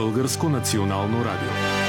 Българско национално радио.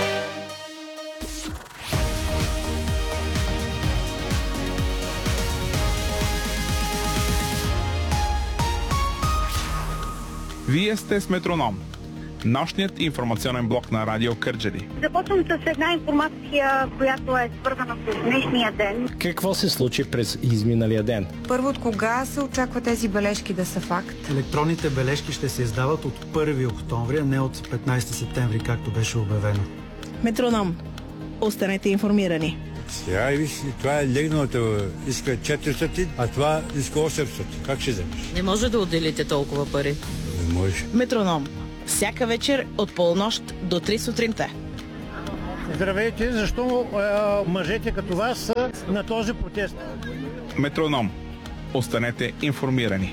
Вие сте с Метроном, нощният информационен блок на Радио Кърджали. Започвам с една информация, която е свързана с днешния ден. Какво се случи през изминалия ден? Първо, от кога се очаква тези бележки да са факт? Електронните бележки ще се издават от 1 октомври, а не от 15 септември, както беше обявено. Метроном. Останете информирани. Сега виж, това е легналата, иска 400, а това иска 800. Как ще вземеш? Не може да отделите толкова пари. Не може. Метроном. Всяка вечер от полунощ до 3 сутринта. Здравейте, защо мъжете като вас са на този протест? Метроном. Останете информирани.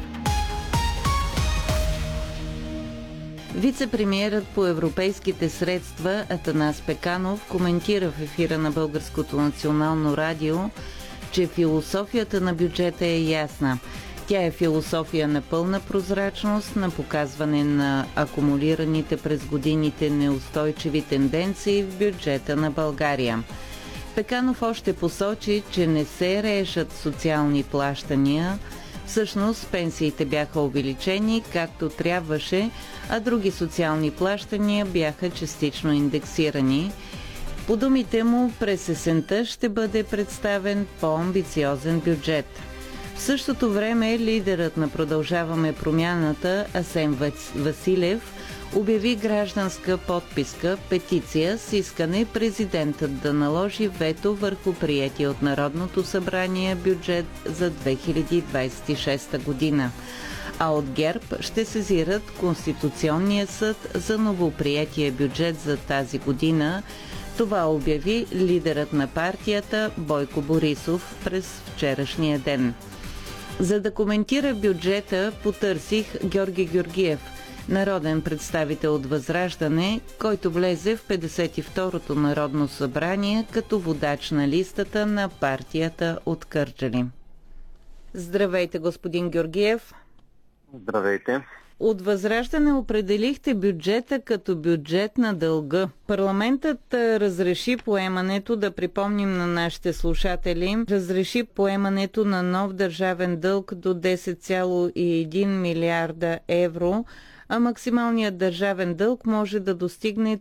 Вице-премиерът по европейските средства Атанас Пеканов коментира в ефира на Българското национално радио, че философията на бюджета е ясна. Тя е философия на пълна прозрачност, на показване на акумулираните през годините неустойчиви тенденции в бюджета на България. Пеканов още посочи, че не се решат социални плащания. Всъщност пенсиите бяха увеличени както трябваше, а други социални плащания бяха частично индексирани. По думите му, през есента ще бъде представен по-амбициозен бюджет. В същото време лидерът на Продължаваме промяната Асен Василев обяви гражданска подписка, петиция с искане президентът да наложи вето върху приетия от Народното събрание бюджет за 2026 година. А от ГЕРБ ще сезират Конституционния съд за новоприетия бюджет за тази година. Това обяви лидерът на партията Бойко Борисов през вчерашния ден. За да коментира бюджета, потърсих Георги Георгиев, народен представител от Възраждане, който влезе в 52-то Народно събрание като водач на листата на партията от Кърджали. Здравейте, господин Георгиев. Здравейте. От Възраждане определихте бюджета като бюджет на дълга. Парламентът разреши поемането, да припомним на нашите слушатели, разреши поемането на нов държавен дълг до 10,1 милиарда евро, а максималният държавен дълг може да достигне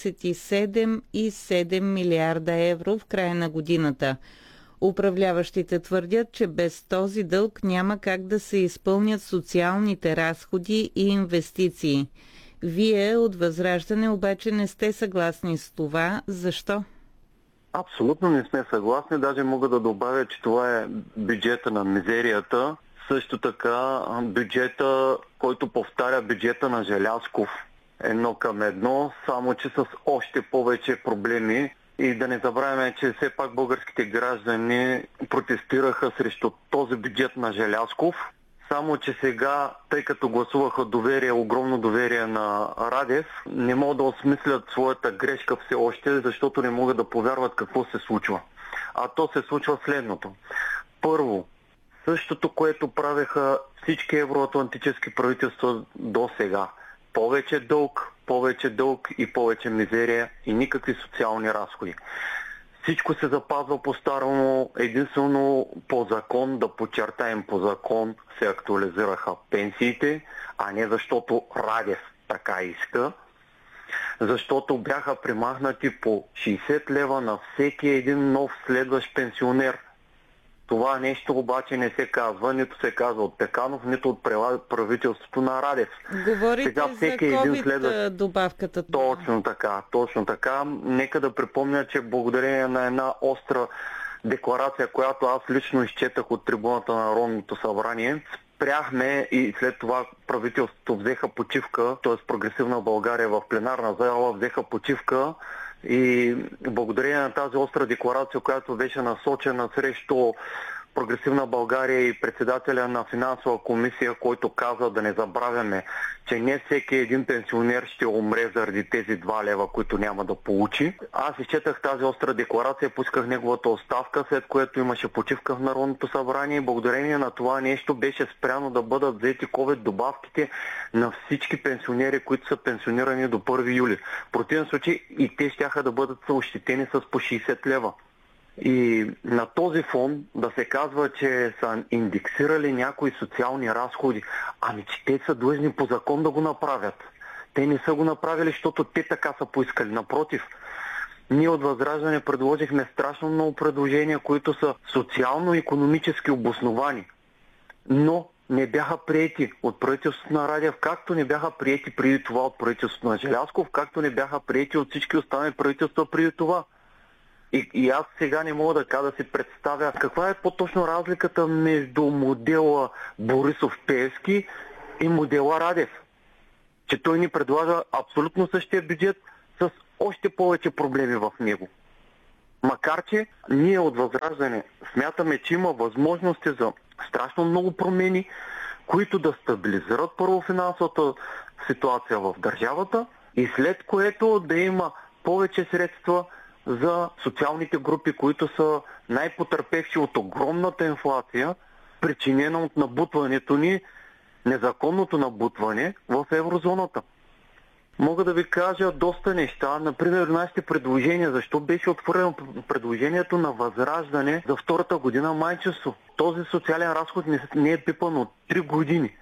37,7 милиарда евро в края на годината. Управляващите твърдят, че без този дълг няма как да се изпълнят социалните разходи и инвестиции. Вие от Възраждане обаче не сте съгласни с това. Защо? Абсолютно не сме съгласни. Даже мога да добавя, че това е бюджета на мизерията. Също така бюджета, който повтаря бюджета на Желязков. 1:1, само че с още повече проблеми. И да не забравяме, че все пак българските граждани протестираха срещу този бюджет на Желязков. Само че сега, тъй като гласуваха доверие, огромно доверие на Радев, не могат да осмислят своята грешка все още, защото не могат да повярват какво се случва. А то се случва следното. Първо, същото, което правеха всички евроатлантически правителства до сега. Повече дълг и повече мизерия и никакви социални разходи. Всичко се запазва по-старому, единствено по закон, да подчертаем по закон, се актуализираха пенсиите, а не защото Радев така иска, защото бяха премахнати по 60 лева на всеки един нов следващ пенсионер. Това нещо обаче не се казва, нито се казва от Пеканов, нито от правителството на Радев. Говорите сега за COVID добавката. Точно така. Нека да припомня, че благодарение на една остра декларация, която аз лично изчетах от трибуната на Народното събрание, спряхме и след това правителството взеха почивка, т.е. Прогресивна България в пленарна зала взеха почивка. И благодарение на тази остра декларация, която беше насочена срещу Прогресивна България и председателя на финансова комисия, който каза да не забравяме, че не всеки един пенсионер ще умре заради тези 2 лева, които няма да получи. Аз изчетах тази остра декларация, пусках неговата оставка, след което имаше почивка в Народното събрание и благодарение на това нещо беше спряно да бъдат взети COVID добавките на всички пенсионери, които са пенсионирани до 1 юли. В противен случай и те щяха да бъдат ощетени с по 60 лева. И на този фон да се казва, че са индексирали някои социални разходи, ами че те са длъжни по закон да го направят. Те не са го направили, защото те така са поискали. Напротив, ние от Възраждане предложихме страшно много предложения, които са социално-икономически обосновани, но не бяха приети от правителството на Радев, както не бяха приети преди това от правителството на Желязков, както не бяха приети от всички останали правителства преди това. И аз сега не мога да си представя каква е по-точно разликата между модела Борисов-Пеевски и модела Радев. Че той ни предлага абсолютно същия бюджет с още повече проблеми в него. Макар че ние от Възраждане смятаме, че има възможности за страшно много промени, които да стабилизират първо финансовата ситуация в държавата и след което да има повече средства за социалните групи, които са най-потърпевши от огромната инфлация, причинена от набутването ни, незаконното набутване в еврозоната. Мога да ви кажа доста неща. Например, нашите предложения. Защо беше отворено предложението на Възраждане за 2-та година майчинство? Този социален разход не е пипан от 3 години.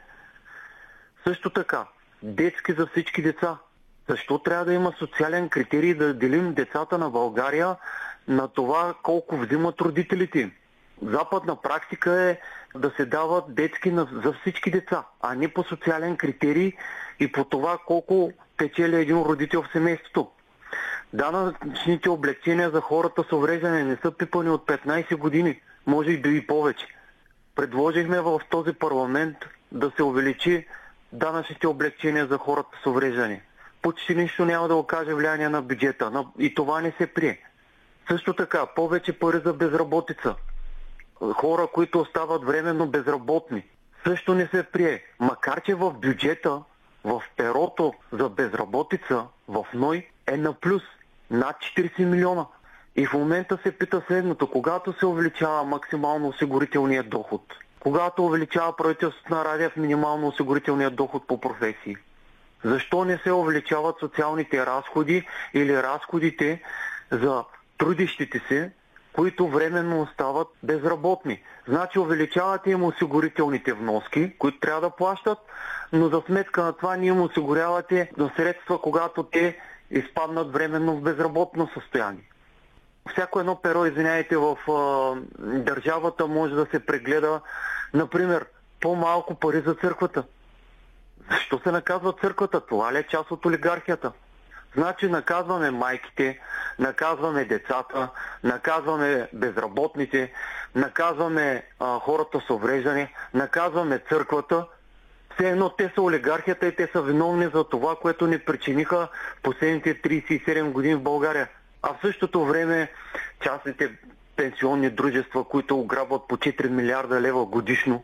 Също така, детски за всички деца. Защо трябва да има социален критерий да делим децата на България на това колко взимат родителите им? Западна практика е да се дават детски за всички деца, а не по социален критерий и по това колко печели един родител в семейството. Данъчните облекчения за хората с увреждане не са пипани от 15 години, може и да и повече. Предложихме в този парламент да се увеличи данъчните облекчения за хората с увреждане. Почти нищо няма да окаже влияние на бюджета. И това не се прие. Също така, повече пари за безработица. Хора, които остават временно безработни. Също не се прие. Макар че в бюджета, в перото за безработица, в НОИ е на плюс. Над 40 милиона. И в момента се пита следното. Когато се увеличава максимално осигурителният доход, когато увеличава правителството на Радев минимално осигурителният доход по професии, защо не се увеличават социалните разходи или разходите за трудещите се, които временно остават безработни? Значи увеличавате им осигурителните вноски, които трябва да плащат, но за сметка на това ние им осигурявате на средства, когато те изпаднат временно в безработно състояние. Всяко едно перо, в държавата може да се прегледа, например, по-малко пари за църквата. Защо се наказва църквата? Това ли е част от олигархията? Значи наказваме майките, наказваме децата, наказваме безработните, наказваме хората с увреждане, наказваме църквата. Все едно те са олигархията и те са виновни за това, което ни причиниха последните 37 години в България. А в същото време частните пенсионни дружества, които ограбват по 4 милиарда лева годишно,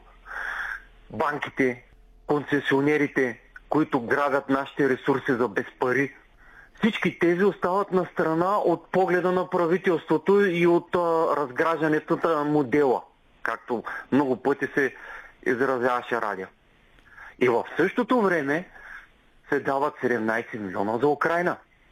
банките, концесионерите, които грабят нашите ресурси за без пари, всички тези остават на страна от погледа на правителството и от разграждането на модела, както много пъти се изразяваше Радев. И в същото време се дават 17 милиона за Украйна.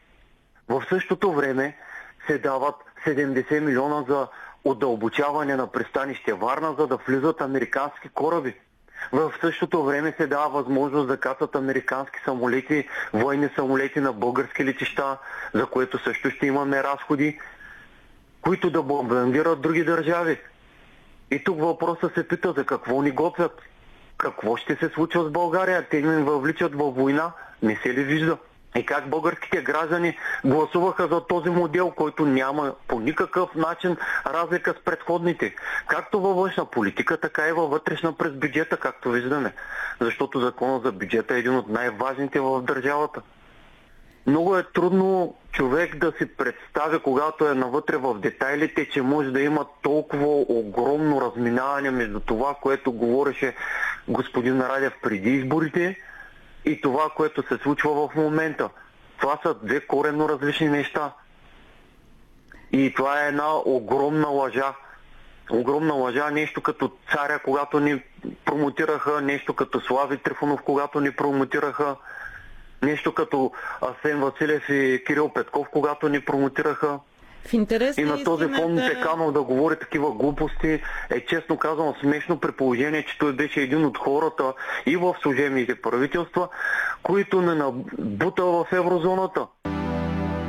В същото време се дават 70 милиона за удълбочаване на пристанище Варна, за да влизат американски кораби. В същото време се дава възможност да кацат американски самолети, военни самолети на български летища, за което също ще имаме разходи, които да бомбардират други държави. И тук въпросът се пита за какво ни готвят. Какво ще се случва с България? Те ни въвличат във война. Не се ли вижда? И как българските граждани гласуваха за този модел, който няма по никакъв начин разлика с предходните. Както във външна политика, така и във вътрешна през бюджета, както виждаме. Защото законът за бюджета е един от най-важните в държавата. Много е трудно човек да си представя, когато е навътре в детайлите, че може да има толкова огромно разминаване между това, което говореше господин Радев преди изборите и това, което се случва в момента. Това са две коренно различни неща. И това е една огромна лъжа. Огромна лъжа, нещо като Царя, когато ни промотираха, нещо като Слави Трифонов, когато ни промотираха, нещо като Асен Василев и Кирил Петков, когато ни промотираха. В интерес и на този фон Пеканов да говори такива глупости е, честно казано, смешно, при положение, че той беше един от хората и в служебните правителства, които не набута в еврозоната.